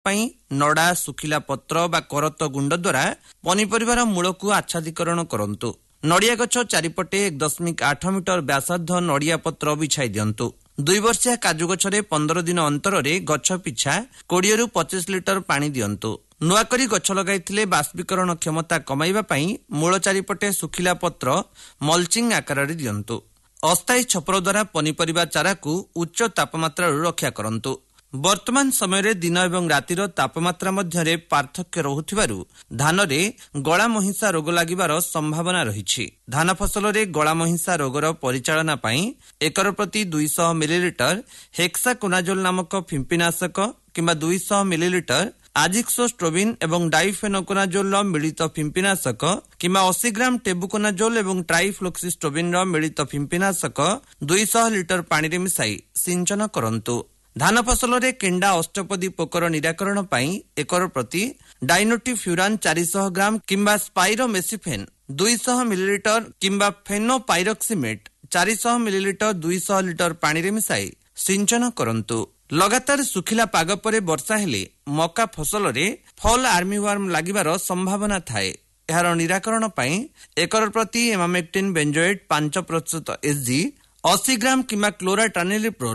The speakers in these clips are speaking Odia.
ପାଇଁ ନଡ଼ା, ଶୁଖିଲା ପତ୍ର ବା କରତ ଗୁଣ୍ଡ ଦ୍ୱାରା ପନିପରିବାର ମୂଳକୁ ଆଚ୍ଛାଦିକରଣ କରନ୍ତୁ। ନଡ଼ିଆ ଗଛ ଚାରିପଟେ 1.8 ମିଟର ବ୍ୟାସାର୍ଦ୍ଧ ନଡ଼ିଆ ପତ୍ର ବିଛାଇ ଦିଅନ୍ତୁ। 2 ବର୍ଷିଆ କାଜୁ ଗଛରେ 15 ଦିନ ଅନ୍ତରରେ ଗଛ ପିଛା 20ରୁ 25 ଲିଟର ପାଣି ଦିଅନ୍ତୁ। ନୂଆକରି ଗଛ ଲଗାଇଥିଲେ ବାଷ୍ପୀକରଣ କ୍ଷମତା କମାଇବା ପାଇଁ ମୂଳ ଚାରିପଟେ ଶୁଖିଲା ପତ୍ର ମଲ୍ଚିଂ ଆକାରରେ ଦିଅନ୍ତୁ। ଅସ୍ଥାୟୀ ଛପର ଦ୍ୱାରା ପନିପରିବା ଚାରାକୁ ଉଚ୍ଚ ତାପମାତ୍ରାରୁ ରକ୍ଷା କରନ୍ତୁ। ବର୍ତ୍ତମାନ ସମୟରେ ଦିନ ଏବଂ ରାତିର ତାପମାତ୍ରା ମଧ୍ୟରେ ପାର୍ଥକ୍ୟ ରହୁଥିବାରୁ ଧାନରେ ଗଳା ମହିଷା ରୋଗ ଲାଗିବାର ସମ୍ଭାବନା ରହିଛି। ଧାନ ଫସଲରେ ଗଳା ମହିଷା ରୋଗର ପରିଚାଳନା ପାଇଁ ଏକର ପ୍ରତି 200 ମିଲିଲିଟର ହେକ୍ସାକୋନାଜୋଲ ନାମକ ଫିମ୍ପିନାଶକ କିମ୍ବା 200 ମିଲିଲିଟର ଆଜିକ୍ସୋଷ୍ଟ୍ରୋବିନ୍ ଏବଂ ଡାଇଫେନୋକୋନାଜୋଲର ମିଳିତ ଫିମ୍ପିନାଶକ କିମ୍ବା 80 ଗ୍ରାମ ଟେବୁକୋନାଜୋଲ ଏବଂ ଟ୍ରାଇଫ୍ଲୋକ୍ସିଷ୍ଟ୍ରୋବିନ୍ର ମିଳିତ ଫିମ୍ପିନାଶକ 200 ଲିଟର ପାଣିରେ ମିଶାଇ ସିଞ୍ଚନ କରନ୍ତୁ। ଧାନ ଫସଲରେ କେଣ୍ଡା ଅଷ୍ଟପଦୀ ପୋକର ନିରାକରଣ ପାଇଁ ଏକର ପ୍ରତି ଡାଇନୋଟିଫ୍ୟୁରାନ୍ 400 ଗ୍ରାମ କିମ୍ବା ସ୍ପାଇରୋମେସିଫେନ୍ 200 ମିଲିଲିଟର କିମ୍ବା ଫେନୋପାଇରକ୍ସିମେଟ୍ 400 ମିଲିଲିଟର 200 ଲିଟର ପାଣିରେ ମିଶାଇ ସିଞ୍ଚନ କରନ୍ତୁ। ଲଗାତାର ଶୁଖିଲା ପାଗ ପରେ ବର୍ଷା ହେଲେ ମକା ଫସଲରେ ଫଲ୍ ଆର୍ମିୱାର୍ମ ଲାଗିବାର ସମ୍ଭାବନା ଥାଏ। ଏହାର ନିରାକରଣ ପାଇଁ ଏକର ପ୍ରତି ଏମାମେକ୍ଟିନ୍ ବେଞ୍ଜୋଏଟ୍ 5% SG 80 ଗ୍ରାମ କିମ୍ବା କ୍ଲୋରାଟ୍ରାନିଲିପ୍ରୋଲ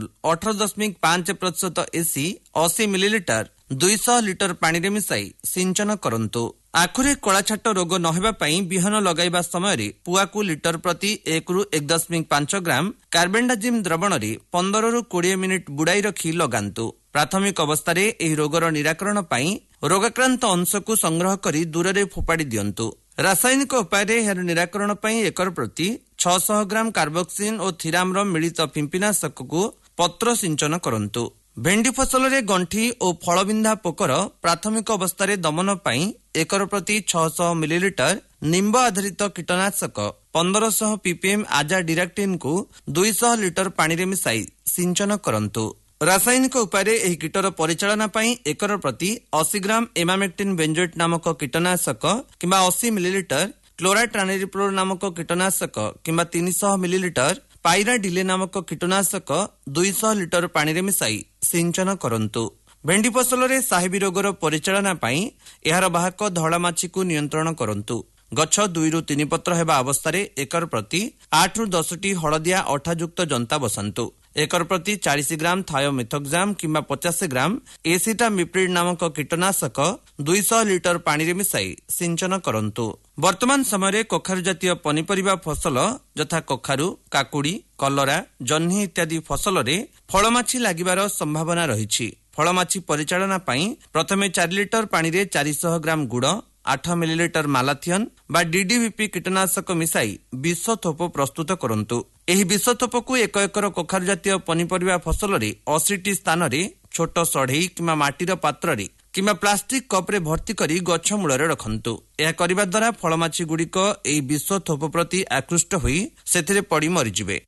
18.5% EC 80 ମିଲିଲିଟର 200 ଲିଟର ପାଣିରେ ମିଶାଇ ସିଞ୍ଚନ କରନ୍ତୁ। ଆଖୁରେ କଳାଛାଟ ରୋଗ ନ ହେବା ପାଇଁ ବିହନ ଲଗାଇବା ସମୟରେ ପୁଆକୁ ଲିଟର ପ୍ରତି 1ରୁ 1.5 ଗ୍ରାମ କାର୍ବେଣ୍ଡାଜିମ୍ ଦ୍ରବଣରେ 15ରୁ 20 ମିନିଟ୍ ବୁଡାଇ ରଖି ଲଗାନ୍ତୁ। ପ୍ରାଥମିକ ଅବସ୍ଥାରେ ଏହି ରୋଗର ନିରାକରଣ ପାଇଁ ରୋଗାକ୍ରାନ୍ତ ଅଂଶକୁ ସଂଗ୍ରହ କରି ଦୂରରେ ଫୋପାଡ଼ି ଦିଅନ୍ତୁ। ରାସାୟନିକ ଉପାୟରେ ଏହାର ନିରାକରଣ ପାଇଁ ଏକର ପ୍ରତି 600 ଗ୍ରାମ କାର୍ବୋକ୍ସିନ୍ ଓ ଥିରାମର ମିଳିତ ଫିମ୍ପିନାଶକକୁ ପତ୍ର ସିଞ୍ଚନ କରନ୍ତୁ। ଭେଣ୍ଡି ଫସଲରେ ଗଣ୍ଠି ଓ ଫଳବିନ୍ଧା ପୋକର ପ୍ରାଥମିକ ଅବସ୍ଥାରେ ଦମନ ପାଇଁ ଏକର ପ୍ରତି 600 ମିଲିଲିଟର ନିମ୍ବ ଆଧାରିତ କୀଟନାଶକ 1500 ppm ଆଜାଡିରାକ୍ଟିନ୍କୁ 200 ଲିଟର ପାଣିରେ ମିଶାଇ ସିଞ୍ଚନ କରନ୍ତୁ। ରାସାୟନିକ ଉପାୟରେ ଏହି କୀଟର ପରିଚାଳନା ପାଇଁ ଏକର ପ୍ରତି 80 ଗ୍ରାମ ଏମାମେକ୍ଟିନ୍ ବେଞ୍ଜୋଏଟ୍ ନାମକ କୀଟନାଶକ କିମ୍ବା 80 ମିଲିଲିଟର କ୍ଲୋରାଟ୍ରାନିଲିପ୍ରୋଲ ନାମକ କୀଟନାଶକ କିମ୍ବା 300 ମିଲିଲିଟର ପାଇରାଡିଲେ ନାମକ କୀଟନାଶକ 200 ଲିଟର ପାଣିରେ ମିଶାଇ ସିଞ୍ଚନ କରନ୍ତୁ। ଭେଣ୍ଡି ଫସଲରେ ସାହିବୀ ରୋଗର ପରିଚାଳନା ପାଇଁ ଏହାର ବାହକ ଧଳା ମାଛିକୁ ନିୟନ୍ତ୍ରଣ କରନ୍ତୁ। ଗଛ 2ରୁ 3 ପତ୍ର ହେବା ଅବସ୍ଥାରେ ଏକର ପ୍ରତି 8ରୁ 10ଟି ହଳଦିଆ ଅଠାଯୁକ୍ତ ଜନ୍ତା ବସାନ୍ତୁ। ଏକର ପ୍ରତି 40 ଗ୍ରାମ ଥାୟୋମିଥୋକ୍ସାମ କିମ୍ବା 50 ଗ୍ରାମ ଏସିଟାମିପ୍ରିଡ୍ ନାମକ କୀଟନାଶକ 200 ଲିଟର ପାଣିରେ ମିଶାଇ ସିଞ୍ଚନ କରନ୍ତୁ। ବର୍ତ୍ତମାନ ସମୟରେ କଖାରୁ ଜାତୀୟ ପନିପରିବା ଫସଲ ଯଥା କଖାରୁ, କାକୁଡି, କଲରା, ଜହ୍ନି ଇତ୍ୟାଦି ଫସଲରେ ଫଳମାଛି ଲାଗିବାର ସମ୍ଭାବନା ରହିଛି। ଫଳମାଛି ପରିଚାଳନା ପାଇଁ ପ୍ରଥମେ 4 ଲିଟର ପାଣିରେ 400 ଗ୍ରାମ ଗୁଡ଼, 8 ମିଲିଲିଟର ମାଲାଥିଅନ୍ ବା DDVP କୀଟନାଶକ ମିଶାଇ ବିଷ ଥୋପ ପ୍ରସ୍ତୁତ କରନ୍ତୁ। ଏହି ବିଷ ଥୋପକୁ 1 ଏକର କଖାରୁ ଜାତୀୟ ପନିପରିବା ଫସଲରେ 80ଟି ସ୍ଥାନରେ ଛୋଟ ସଢେଇ କିମ୍ବା ମାଟିର ପାତ୍ରରେ କିମ୍ବା ପ୍ଲାଷ୍ଟିକ କପ୍ରେ ଭର୍ତ୍ତି କରି ଗଛ ମୂଳରେ ରଖନ୍ତୁ। ଏହା କରିବା ଦ୍ୱାରା ଫଳମାଛି ଗୁଡ଼ିକ ଏହି ବିଷ ଥୋପ ପ୍ରତି ଆକୃଷ୍ଟ ହୋଇ ସେଥିରେ ପଡ଼ି ମରିଯିବେ।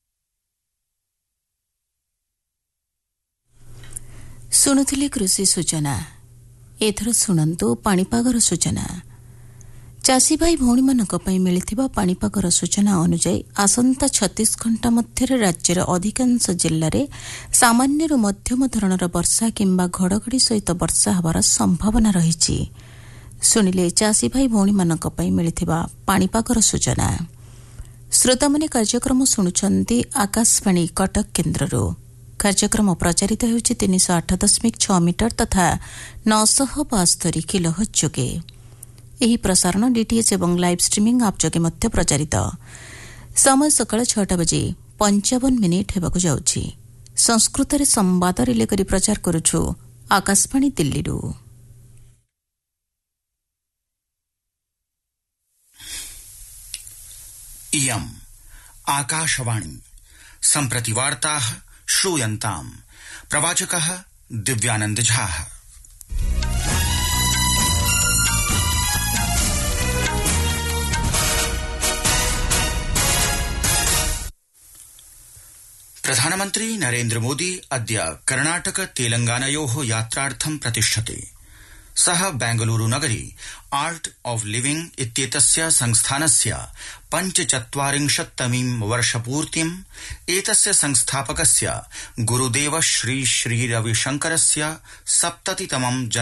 ଶୁଣୁଥିଲେ କୃଷି ସୂଚନା। ଏଥର ଶୁଣନ୍ତୁ ପାଣିପାଗର ସୂଚନା। ଚାଷୀ ଭାଇ ଭଉଣୀମାନଙ୍କ ପାଇଁ ମିଳିଥିବା ପାଣିପାଗର ସୂଚନା ଅନୁଯାୟୀ ଆସନ୍ତା 36 ଘଣ୍ଟା ମଧ୍ୟରେ ରାଜ୍ୟର ଅଧିକାଂଶ ଜିଲ୍ଲାରେ ସାମାନ୍ୟରୁ ମଧ୍ୟମ ଧରଣର ବର୍ଷା କିମ୍ବା ଘଡ଼ଘଡ଼ି ସହିତ ବର୍ଷା ହେବାର ସମ୍ଭାବନା ରହିଛି। ଶୁଣିଲେ ଚାଷୀ ଭାଇ ଭଉଣୀମାନଙ୍କ ପାଇଁ ମିଳିଥିବା ପାଣିପାଗର ସୂଚନା। ଶ୍ରୋତାମାନେ କାର୍ଯ୍ୟକ୍ରମ ଶୁଣୁଛନ୍ତି ଆକାଶବାଣୀ କଟକ କେନ୍ଦ୍ରରୁ। କାର୍ଯ୍ୟକ୍ରମ ପ୍ରଚାରିତ ହେଉଛି 308.6 ମିଟର ତଥା 972 କିଲୋହର୍ଟ୍ଜ ଯୋଗେ। ଏହି ପ୍ରସାରଣ DTH ଏବଂ ଲାଇଭ୍ ଷ୍ଟ୍ରିମିଂ ଆପ୍ ଯୋଗେ ମଧ୍ୟ ପ୍ରଚାରିତ। ସମୟ ସକାଳ 6:55 ହେବାକୁ ଯାଉଛି। ସଂସ୍କୃତରେ ସମ୍ବାଦ ରିଲେ କରି ପ୍ରଚାର କରୁଛୁ ଆକାଶବାଣୀ ଦିଲ୍ଲୀରୁ। इयम् आकाशवाणी सम्प्रति वार्ताः श्रूयन्ताम्। प्रवाचकः दिव्यानन्द झा। प्रधानमन्त्री नरेन्द्र मोदी अद्य कर्णाटक तेलंगानयोः यात्रार्थं प्रतिष्ठते। सः बेंगलुरु नगरे आर्ट ऑफ लिविंग इत्येतस्य संस्थानस्य 45तमीं वर्षपूर्तिम् एतस्य संस्थापकस्य गुरुदेव श्री रविशंकरस्य 70तमं